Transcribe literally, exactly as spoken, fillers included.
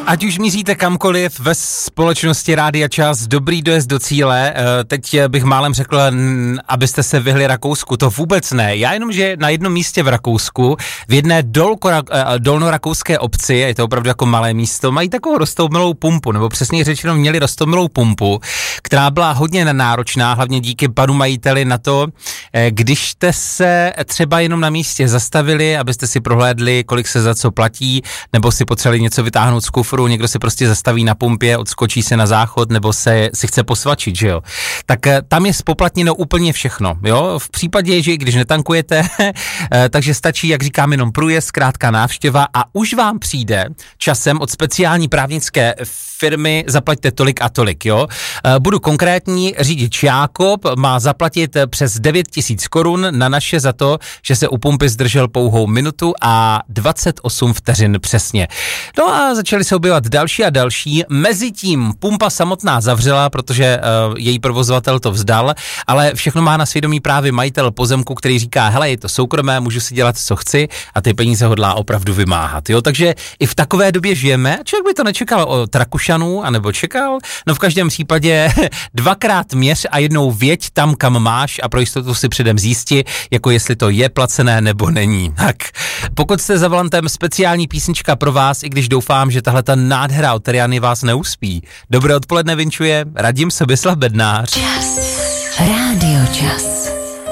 Ať už míříte kamkoliv ve společnosti Rádia Čas, dobrý dojezd do cíle. Teď bych málem řekl, abyste se vyhli Rakousku, to vůbec ne. Já jenom, že na jednom místě v Rakousku, v jedné dolko, dolnorakouské obci, je to opravdu jako malé místo, mají takovou roztomilou pumpu, nebo přesně řečeno měli roztomilou pumpu, která byla hodně náročná, hlavně díky panu majiteli na to, když jste se třeba jenom na místě zastavili, abyste si prohlédli, kolik se za co platí, nebo si potřebovali něco vytáhnout z kufru, někdo si prostě zastaví na pumpě, odskočí se na záchod, nebo se si chce posvačit, že jo. Tak tam je spoplatněno úplně všechno, jo. V případě, že když netankujete, takže stačí, jak říkám, jenom průjezd, krátká návštěva a už vám přijde časem od speciální právnické firmy zaplaťte tolik a tolik, jo. Budu konkrétní, řidič Jákob má zaplatit přes devět tisíc korun na naše za to, že se u pumpy zdržel pouhou minutu a dvacet osm vteřin přesně. No a začaly se objevovat další a další. Mezitím pumpa samotná zavřela, protože uh, její provozovatel to vzdal, ale všechno má na svědomí právě majitel pozemku, který říká, hele, je to soukromé, můžu si dělat, co chci a ty peníze hodlá opravdu vymáhat, jo. Takže i v takové době žijeme. Člověk by to nečekal od Rakušanů, anebo čekal. No v každém případě dvakrát měř a jednou věď tam, kam máš a pro jistotu si předem zjistí, jako jestli to je placené nebo není. Tak, pokud jste za volantem, speciální písnička pro vás, i když doufám, že tahle ta nádhera od Teriany vás neuspí. Dobré odpoledne vinčuje Radim Soběslav Bednář. Čas. Rádio Čas.